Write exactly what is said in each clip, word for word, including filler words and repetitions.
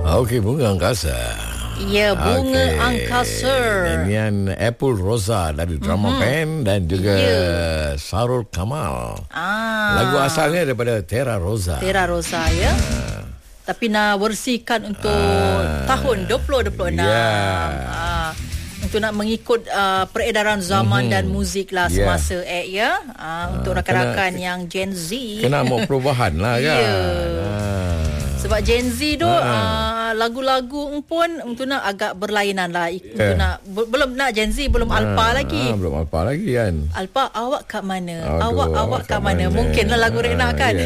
Okey, bunga angkasa. Ya, bunga okay. angkasa. Nyanyian Apple Rosa dari Drama mm-hmm. Band dan juga yeah. Sarul Kamal. Ah. Lagu asalnya daripada Terra Rosa. Terra Rosa ya. Ah. Tapi nak versikan untuk ah. tahun dua ribu dua puluh enam. Yeah. Ah. Untuk nak mengikut uh, peredaran zaman mm-hmm. dan muzik lah yeah. semasa eh ya. Ah. Untuk rakan-rakan kena, yang Gen Z. Kena mau perubahan lah kan. Yeah. Ah. Sebab Gen Z tu uh, lagu-lagu pun untuk nak agak berlainan lah. Untuk yeah. nak b- belum nak Gen Z belum uh, alpha lagi. Uh, belum alpha lagi kan. Alpha awak kat mana? Aduh, awak awak kat mana? mana? Mungkinlah lagu uh, Rena kan.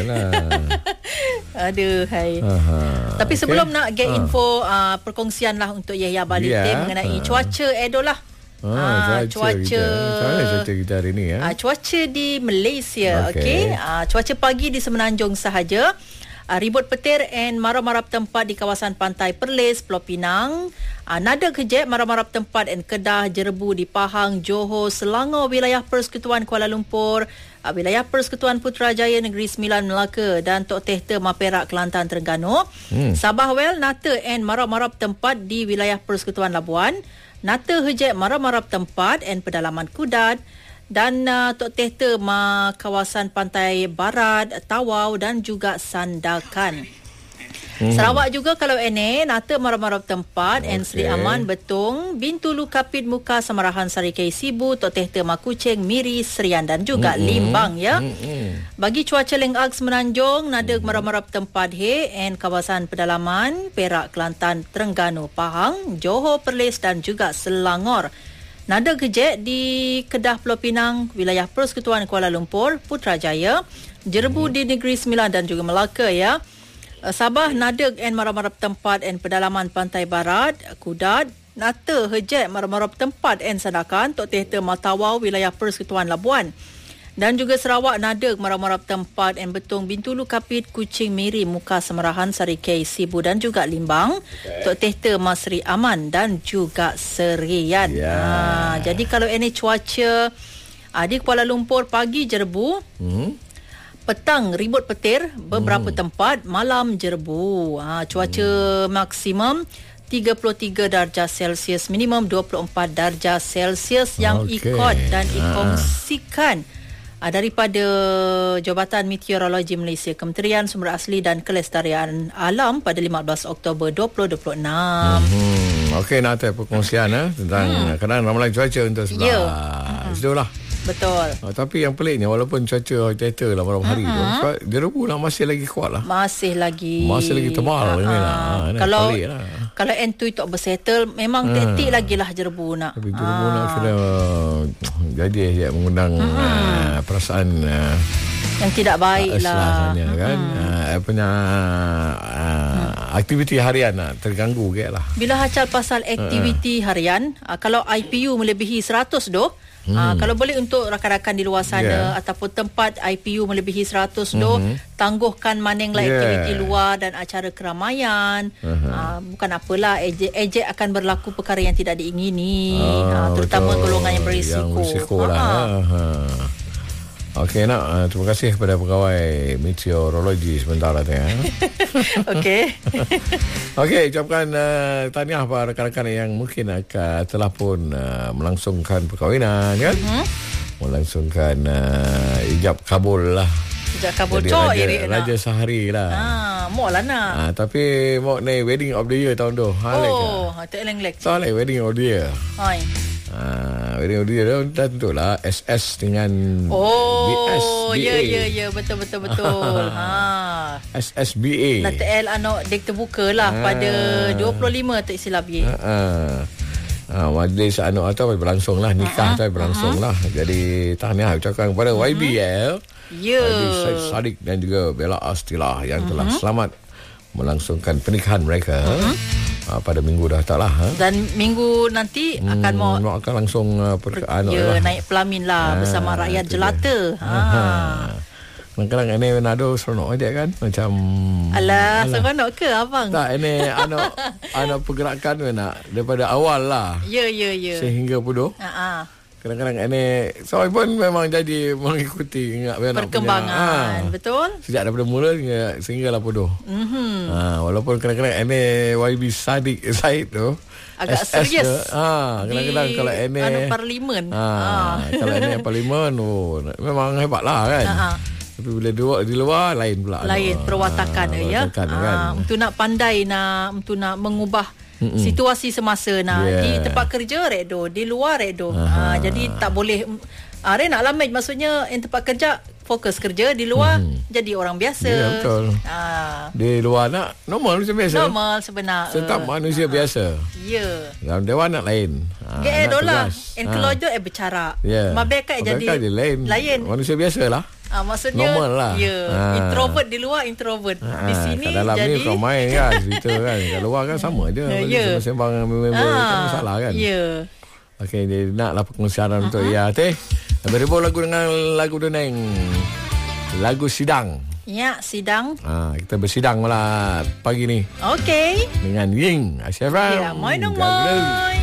Aduh hai. Uh-huh. Tapi sebelum okay. nak get uh. info uh, perkongsian lah untuk Yahya Balite yeah. mengenai uh. cuaca Edo lah. Ah, ah, cuaca cuaca Macam cuaca kita hari ni ya? Ah, cuaca di Malaysia. Okey. Okay. Ah, cuaca pagi di Semenanjung sahaja. Uh, ribut petir and marap-marap tempat di kawasan Pantai Perlis, Pulau Pinang. Uh, nada kejap marap-marap tempat and Kedah, Jerebu di Pahang, Johor, Selangor, wilayah Persekutuan Kuala Lumpur, uh, wilayah Persekutuan Putrajaya, Negeri Sembilan Melaka dan Tok Tehta, Maperak, Kelantan, Terengganu. Hmm. Sabah well, nata and marap-marap tempat di wilayah Persekutuan Labuan. Nata hejak marap-marap tempat and pedalaman Kudat. Dan uh, Tok Tehta ma kawasan Pantai Barat, Tawau dan juga Sandakan. Hmm. Sarawak juga kalau ini nata marap-marap tempat okay. and Seri Aman, Betong, Bintulu, Kapit, Muka, Samarahan, Sarikei, Sibu, Tok Tehta, Makucing, Miri, Serian dan juga hmm. Limbang ya. Hmm. Bagi cuaca Lengag Semenanjung, nada hmm. marap-marap tempat he and kawasan pedalaman Perak, Kelantan, Terengganu, Pahang, Johor, Perlis dan juga Selangor. Nada kejap di Kedah, Pulau Pinang, wilayah Persekutuan Kuala Lumpur, Putrajaya, Jerebu hmm. di Negeri Sembilan dan juga Melaka ya. Sabah nada and marap-marap tempat and pedalaman Pantai Barat, Kudat, nata hejak marap-marap tempat and Sandakan, Tok Tehta, Matawau, wilayah Persekutuan Labuan. Dan juga Sarawak nada marap-marap tempat and Betong, Bintulu, Kapit, Kuching, Miri, Muka, Semerahan, Sarikei, Sibu dan juga Limbang, okay. Tok Tehta, Masri Aman dan juga Serian. Yeah. Ha, jadi kalau ini cuaca ha, di Kuala Lumpur pagi Jerebu, hmm. petang ribut petir beberapa hmm. tempat, malam Jerebu. Ha, cuaca hmm. maksimum tiga puluh tiga darjah Celsius, minimum dua puluh empat darjah Celsius yang okay. ikut dan dikongsikan ha. daripada Jabatan Meteorologi Malaysia, Kementerian Sumber Asli dan Kelestarian Alam pada lima belas Oktober dua ribu dua puluh enam. Hmm. Okey, nak ada perkongsian eh, tentang hmm. keadaan ramalan cuaca untuk sebelah. Ya. Hmm. Itulah. Betul. Oh, tapi yang peliknya walaupun cuaca hotel lah malam hari uh-huh. tu, Jerebu lah masih lagi kuat lah. Masih lagi. Masih lagi tebal uh-huh. ni lah. Ha, kalau lah. Kalau entui tak bersettle memang uh. tetik lagi lah Jerebu nak. Tapi Jerebu uh. nak kena jadi ya, mengundang uh-huh. uh, perasaan uh, yang tidak baik lah. Kan? Uh-huh. Uh, punya uh, uh, aktiviti harian uh, terganggu ke lah. Bila hacal pasal aktiviti uh. harian, uh, kalau I P U melebihi seratus doh. Hmm. Uh, kalau boleh untuk rakan-rakan di luar sana yeah. ataupun tempat I P U melebihi seratus mm-hmm. doh, tangguhkan maninglah yeah. aktiviti luar dan acara keramaian. Uh-huh. Uh, bukan apalah, ejek, ejek akan berlaku perkara yang tidak diingini, uh, uh, terutama betul. golongan yang berisiko. Yang berisiko lah. Uh-huh. Okey nak, uh, terima kasih kepada pegawai meteorologi sementara tu ya. Okey. Okey, ucapkan uh, tahniah kepada rakan-rakan yang mungkin akan telah pun uh, melangsungkan perkahwinan kan. Uh-huh. Melangsungkan uh, ijab kabul lah. Ijab kabul tu raja, raja sehari lah. Ah, mau lah nak. Ah, tapi mau ni wedding of the year tahun tu. Oh, tak eleng-eleng. Tak eleng wedding of the year. Hai. Ah, wedding of the year dah tentulah S S dengan oh, B S. Oh, ya ya ya, betul betul betul. Ha. S S B A. Nak T L anak dek terbuka lah ha. pada dua puluh lima tak silap ye. Ha. Ah, majlis anak atau berlangsung lah, nikah uh-huh. berlangsung uh-huh. lah. Jadi tahniah ucapkan kepada uh-huh. Y B L. Ya. Yeah. Syed Sadiq dan juga Bella Astilah yang uh-huh. telah selamat melangsungkan pernikahan mereka. Uh-huh. Uh, pada minggu dah tak lah ha? Dan minggu nanti hmm, akan mau akan langsung uh, per, per, ya, lah. naik pelamin lah ha, bersama rakyat jelata ha. Kadang-kadang ini Nado seronok aja kan macam alah, alah. seronok ke abang? Tak, ini anak anak pergerakan nak daripada awal lah ya ya ya sehingga puduh ha kadang-kadang ini saya pun memang jadi mengikuti ingat perkembangan punya, ha, betul sejak daripada mula sehingga sehinggalah bodoh. Mm-hmm. Ha, walaupun kadang-kadang ini Y B Sadiq Said tu agak S S serius tu, ha, kadang-kadang di kalau ini anu parlimen ha, ha. Kalau ini parlimen oh, memang hebat lah kan. Ha-ha. Tapi bila di luar, di luar lain pula lain anu, perwatakan ha, ya perwatakan, ha, kan. Untuk nak pandai nak untuk nak mengubah Mm-mm. situasi semasa nah yeah. di tempat kerja redo, di luar redo. Ha, jadi tak boleh ah uh, nak lamai maksudnya in tempat kerja fokus kerja, di luar mm-hmm. jadi orang biasa. Ya, yeah, betul. Ah. Di luar nak normal macam biasa. Normal sebenar. Tetap uh, manusia uh, biasa. Ya. Yeah. Dalam dewan nak lain. Ha, ge dolah. En keluar je eh bercara. Yeah. Mabek jadi lain. lain. Manusia biasalah. Ah, maksudnya normal lah. Ya, ha. Introvert di luar, introvert ha. Di sini kat dalam jadi ni kau main kan cerita kan. Kat luar kan sama je. Ya. Sembang member ha. Kan masalah kan. Ya. Okey, dia naklah perkongsian uh-huh. untuk ya teh. Beribu lagu dengan lagu Deneng. Lagu Sidang. Ya, Sidang. Ah, kita bersidang malah pagi ni. Okey. Dengan Ying Asyafam. Ya, moi dong moi.